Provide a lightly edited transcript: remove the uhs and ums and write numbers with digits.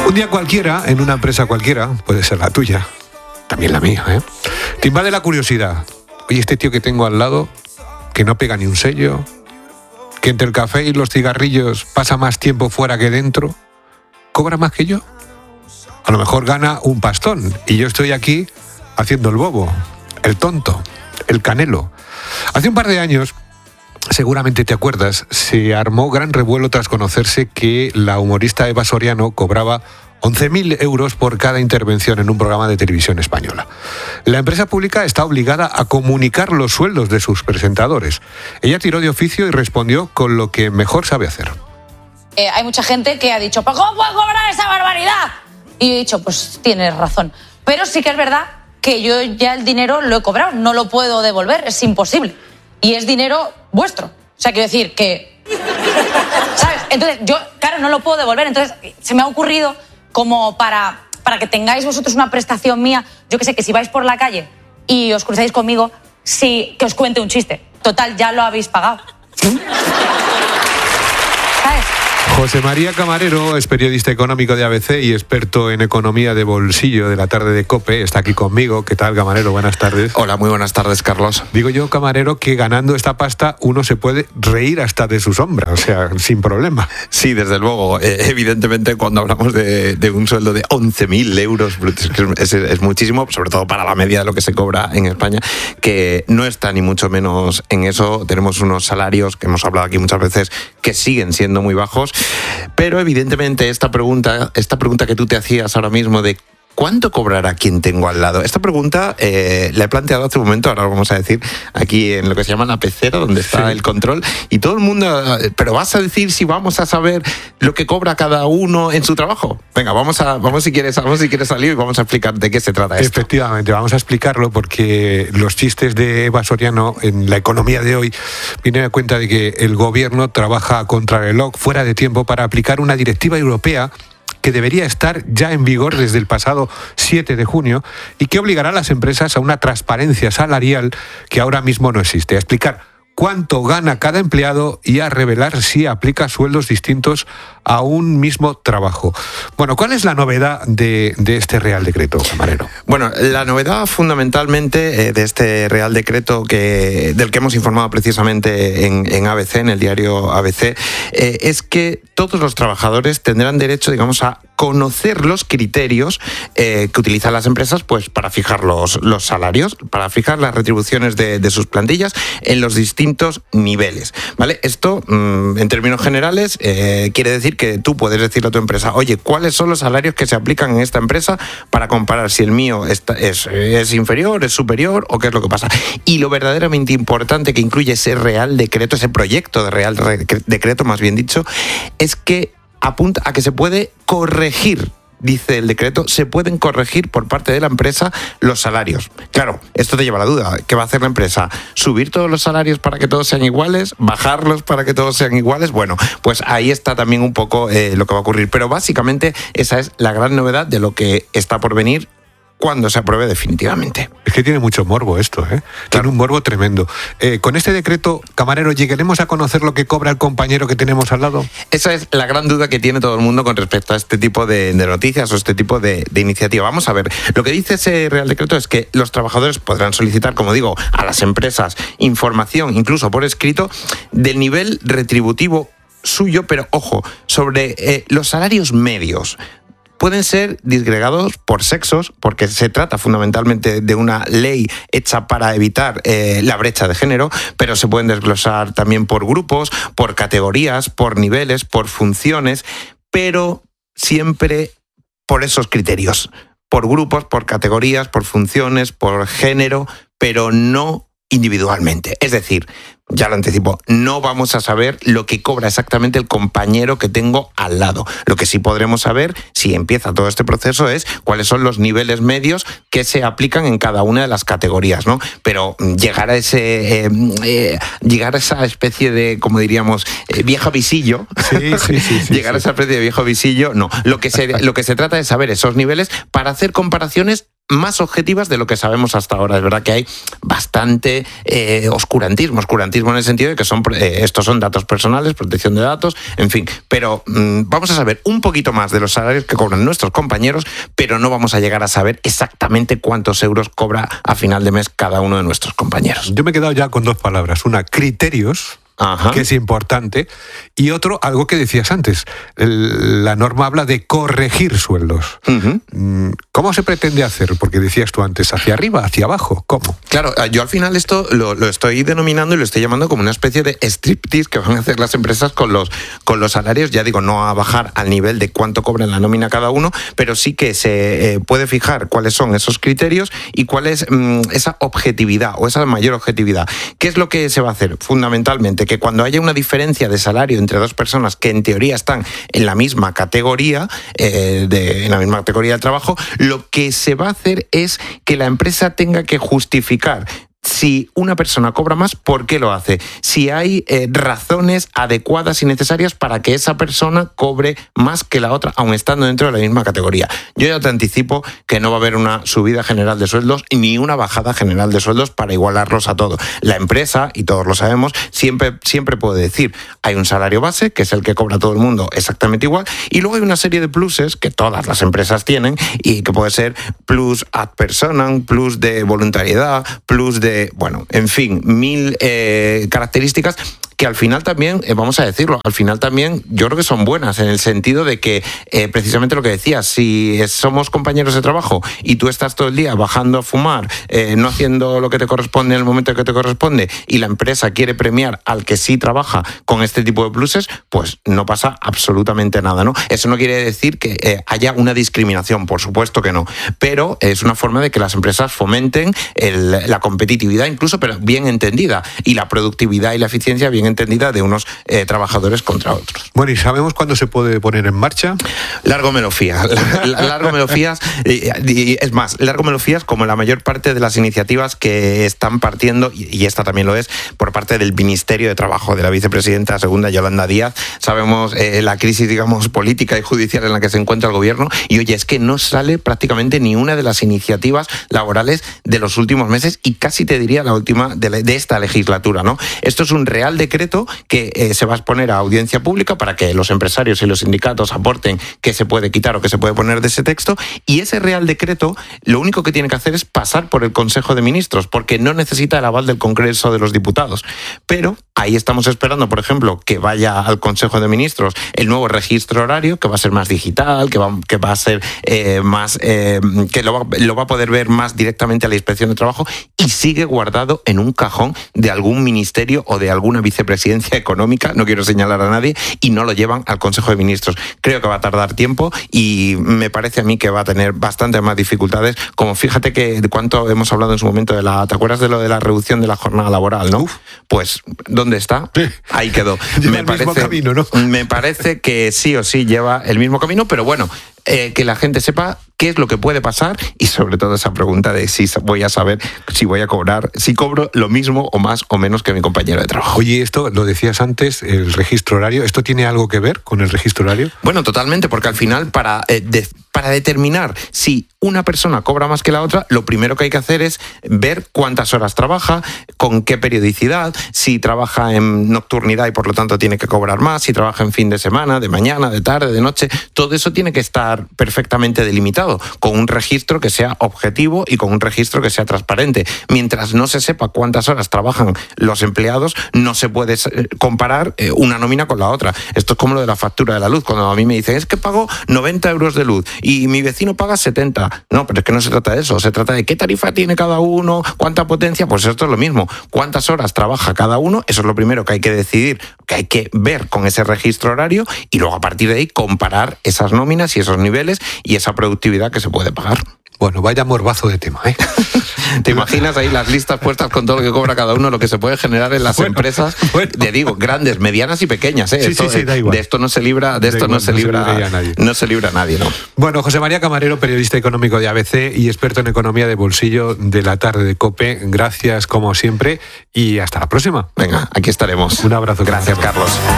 Un día cualquiera, en una empresa cualquiera, puede ser la tuya, también la mía, te invade la curiosidad. Oye, este tío que tengo al lado, que no pega ni un sello, que entre el café y los cigarrillos pasa más tiempo fuera que dentro, ¿cobra más que yo? A lo mejor gana un pastón y yo estoy aquí haciendo el bobo, el tonto, el canelo. Hace un par de años, seguramente te acuerdas, se armó gran revuelo tras conocerse que la humorista Eva Soriano cobraba 11.000 euros por cada intervención en un programa de televisión española. La empresa pública está obligada a comunicar los sueldos de sus presentadores. Ella tiró de oficio y respondió con lo que mejor sabe hacer. Hay mucha gente que ha dicho, ¿pero cómo puedo cobrar esa barbaridad? Y yo he dicho, pues tienes razón. Pero sí que es verdad que yo ya el dinero lo he cobrado, no lo puedo devolver, es imposible. Y es dinero vuestro. O sea, quiero decir que... ¿Sabes? Entonces, yo, claro, no lo puedo devolver. Entonces, se me ha ocurrido como para que tengáis vosotros una prestación mía, yo que sé, que si vais por la calle y os cruzáis conmigo, sí, que os cuente un chiste. Total, ya lo habéis pagado. ¿sabes? José María Camarero es periodista económico de ABC y experto en economía de bolsillo de la tarde de COPE. Está aquí conmigo. ¿Qué tal, Camarero? Buenas tardes. Hola, muy buenas tardes, Carlos. Digo yo, Camarero, que ganando esta pasta uno se puede reír hasta de su sombra, o sea, sin problema. Sí, desde luego. Evidentemente, cuando hablamos de un sueldo de 11.000 euros, es muchísimo, sobre todo para la media de lo que se cobra en España, que no está ni mucho menos en eso. Tenemos unos salarios, que hemos hablado aquí muchas veces, que siguen siendo muy bajos. Pero evidentemente esta pregunta que tú te hacías ahora mismo de ¿cuánto cobrará quien tengo al lado? Esta pregunta la he planteado hace un momento, ahora lo vamos a decir, aquí en lo que se llama la pecera, donde está el control, y todo el mundo, pero vas a decir si vamos a saber lo que cobra cada uno en su trabajo. Venga, vamos si quieres salir y vamos a explicar de qué se trata esto. Efectivamente, vamos a explicarlo porque los chistes de Eva Soriano en la economía de hoy vienen a cuenta de que el gobierno trabaja a contrarreloj, fuera de tiempo, para aplicar una directiva europea que debería estar ya en vigor desde el pasado 7 de junio y que obligará a las empresas a una transparencia salarial que ahora mismo no existe, a explicar cuánto gana cada empleado y a revelar si aplica sueldos distintos a un mismo trabajo. Bueno, ¿cuál es la novedad de este Real Decreto, Camarero? Bueno, la novedad fundamentalmente de este Real Decreto del que hemos informado precisamente en ABC, en el diario ABC, es que todos los trabajadores tendrán derecho, digamos, a conocer los criterios que utilizan las empresas pues para fijar los salarios, para fijar las retribuciones de sus plantillas en los distintos niveles, ¿vale? Esto, en términos generales, quiere decir que tú puedes decirle a tu empresa, oye, ¿cuáles son los salarios que se aplican en esta empresa para comparar si el mío es inferior, es superior o qué es lo que pasa? Y lo verdaderamente importante que incluye ese Real Decreto, ese proyecto de Real Decreto, más bien dicho, es que apunta a que se puede corregir. Dice el decreto, se pueden corregir por parte de la empresa los salarios. Claro, esto te lleva a la duda. ¿Qué va a hacer la empresa? ¿Subir todos los salarios para que todos sean iguales? ¿Bajarlos para que todos sean iguales? Bueno, pues ahí está también un poco lo que va a ocurrir. Pero básicamente esa es la gran novedad de lo que está por venir cuando se apruebe definitivamente. Es que tiene mucho morbo esto, ¿eh? Claro. Tiene un morbo tremendo. Con este decreto, Camarero, ¿llegaremos a conocer lo que cobra el compañero que tenemos al lado? Esa es la gran duda que tiene todo el mundo con respecto a este tipo de noticias o este tipo de iniciativa. Vamos a ver, lo que dice ese Real Decreto es que los trabajadores podrán solicitar, como digo, a las empresas información, incluso por escrito, del nivel retributivo suyo, pero ojo, sobre los salarios medios. Pueden ser disgregados por sexos, porque se trata fundamentalmente de una ley hecha para evitar la brecha de género, pero se pueden desglosar también por grupos, por categorías, por niveles, por funciones, pero siempre por esos criterios, por grupos, por categorías, por funciones, por género, pero no individualmente. Es decir, ya lo anticipo, no vamos a saber lo que cobra exactamente el compañero que tengo al lado. Lo que sí podremos saber, si empieza todo este proceso, es cuáles son los niveles medios que se aplican en cada una de las categorías, ¿no? Pero llegar a esa especie de, como diríamos, viejo visillo, llegar a esa especie de viejo visillo, no. Lo que se trata es saber esos niveles para hacer comparaciones más objetivas de lo que sabemos hasta ahora. Es verdad que hay bastante oscurantismo en el sentido de que estos son datos personales, protección de datos, en fin. Pero vamos a saber un poquito más de los salarios que cobran nuestros compañeros, pero no vamos a llegar a saber exactamente cuántos euros cobra a final de mes cada uno de nuestros compañeros. Yo me he quedado ya con 2 palabras. Una, criterios. Ajá. Que es importante, y otro, algo que decías antes, la norma habla de corregir sueldos. Uh-huh. ¿Cómo se pretende hacer? Porque decías tú antes, hacia arriba, hacia abajo, ¿cómo? Claro, yo al final esto lo estoy denominando y lo estoy llamando como una especie de striptease que van a hacer las empresas con los salarios. Ya digo, no a bajar al nivel de cuánto cobran la nómina cada uno, pero sí que se puede fijar cuáles son esos criterios y cuál es esa objetividad o esa mayor objetividad. ¿Qué es lo que se va a hacer? Fundamentalmente, que cuando haya una diferencia de salario entre dos personas que en teoría están en la misma categoría, en la misma categoría de trabajo, lo que se va a hacer es que la empresa tenga que justificar si una persona cobra más, ¿por qué lo hace? Si hay razones adecuadas y necesarias para que esa persona cobre más que la otra, aun estando dentro de la misma categoría. Yo ya te anticipo que no va a haber una subida general de sueldos ni una bajada general de sueldos para igualarlos a todos. La empresa, y todos lo sabemos, siempre puede decir, hay un salario base, que es el que cobra todo el mundo exactamente igual, y luego hay una serie de pluses que todas las empresas tienen y que puede ser plus ad personam, plus de voluntariedad, plus de en fin, 1000 características que al final también, vamos a decirlo, al final también yo creo que son buenas en el sentido de que precisamente lo que decías, si somos compañeros de trabajo y tú estás todo el día bajando a fumar, no haciendo lo que te corresponde en el momento que te corresponde y la empresa quiere premiar al que sí trabaja con este tipo de pluses, pues no pasa absolutamente nada, ¿no? Eso no quiere decir que haya una discriminación, por supuesto que no, pero es una forma de que las empresas fomenten la competitividad incluso, pero bien entendida, y la productividad y la eficiencia bien entendida de unos trabajadores contra otros. Bueno, ¿y sabemos cuándo se puede poner en marcha? Largo me lo fías. Largo me lo fías. Y es más, largo me lo fías como la mayor parte de las iniciativas que están partiendo, y esta también lo es, por parte del Ministerio de Trabajo, de la vicepresidenta segunda Yolanda Díaz. Sabemos la crisis, digamos, política y judicial en la que se encuentra el gobierno, y oye, es que no sale prácticamente ni una de las iniciativas laborales de los últimos meses, y casi te diría la última de esta legislatura, ¿no? Esto es un real decreto que se va a exponer a audiencia pública para que los empresarios y los sindicatos aporten qué se puede quitar o qué se puede poner de ese texto, y ese real decreto lo único que tiene que hacer es pasar por el Consejo de Ministros, porque no necesita el aval del Congreso de los Diputados. Pero ahí estamos esperando, por ejemplo, que vaya al Consejo de Ministros el nuevo registro horario, que va a ser más digital, que va a ser más que lo va a poder ver más directamente a la Inspección de Trabajo, y sigue guardado en un cajón de algún ministerio o de alguna vicepresidencia económica, no quiero señalar a nadie, y no lo llevan al Consejo de Ministros. Creo que va a tardar tiempo y me parece a mí que va a tener bastante más dificultades, como fíjate que de cuánto hemos hablado en su momento ¿te acuerdas de lo de la reducción de la jornada laboral, no? Pues, ¿dónde está? Ahí quedó. Mismo camino, ¿no? Me parece que sí o sí lleva el mismo camino, pero bueno, que la gente sepa qué es lo que puede pasar, y sobre todo esa pregunta de si voy a saber si voy a cobrar, si cobro lo mismo o más o menos que mi compañero de trabajo. Oye, esto lo decías antes, el registro horario, ¿esto tiene algo que ver con el registro horario? Bueno, totalmente, porque al final para determinar si una persona cobra más que la otra, lo primero que hay que hacer es ver cuántas horas trabaja, con qué periodicidad, si trabaja en nocturnidad y por lo tanto tiene que cobrar más, si trabaja en fin de semana, de mañana, de tarde, de noche, todo eso tiene que estar perfectamente delimitado, con un registro que sea objetivo y con un registro que sea transparente. Mientras no se sepa cuántas horas trabajan los empleados, no se puede comparar una nómina con la otra. Esto es como lo de la factura de la luz. Cuando a mí me dicen, es que pago 90 euros de luz y mi vecino paga 70. No, pero es que no se trata de eso. Se trata de qué tarifa tiene cada uno, cuánta potencia. Pues esto es lo mismo. Cuántas horas trabaja cada uno, eso es lo primero que hay que decidir, que hay que ver con ese registro horario, y luego a partir de ahí comparar esas nóminas y esos niveles y esa productividad que se puede pagar. Bueno, vaya morbazo de tema, ¿eh? ¿Te imaginas ahí las listas puestas con todo lo que cobra cada uno, lo que se puede generar en las empresas? Te digo, grandes, medianas y pequeñas, ¿eh? Sí, da igual. De esto no se libra, no se libra nadie, ¿no? Bueno, José María Camarero, periodista económico de ABC y experto en economía de bolsillo de la tarde de COPE. Gracias, como siempre, y hasta la próxima. Venga, aquí estaremos. Un abrazo. Gracias, Carlos.